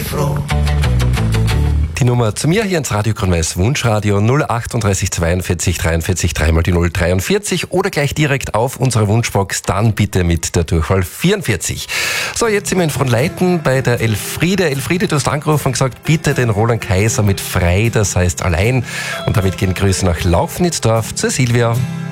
froh. Die Nummer zu mir hier ins Radio Grün-Weiß Wunschradio 038 42 43 3 die 043 oder gleich direkt auf unserer Wunschbox, dann bitte mit der Durchwahl 44. So, jetzt sind wir in Fronleiten bei der Elfriede. Elfriede, du hast angerufen und gesagt, bitte den Roland Kaiser mit Frei, das heißt allein. Und damit gehen Grüße nach Laufnitzdorf zur Silvia.